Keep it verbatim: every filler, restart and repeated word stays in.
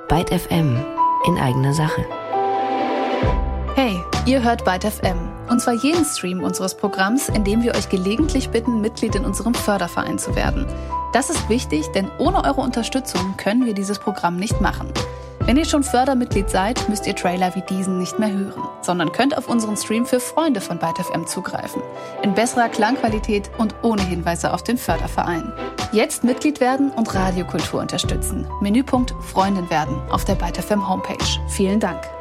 Byte F M in eigener Sache. Hey, ihr hört Byte F M. Und zwar jeden Stream unseres Programms, in dem wir euch gelegentlich bitten, Mitglied in unserem Förderverein zu werden. Das ist wichtig, denn ohne eure Unterstützung können wir dieses Programm nicht machen. Wenn ihr schon Fördermitglied seid, müsst ihr Trailer wie diesen nicht mehr hören, sondern könnt auf unseren Stream für Freunde von Byte F M zugreifen. In besserer Klangqualität und ohne Hinweise auf den Förderverein. Jetzt Mitglied werden und Radiokultur unterstützen. Menüpunkt Freundin werden auf der Byte F M Homepage. Vielen Dank.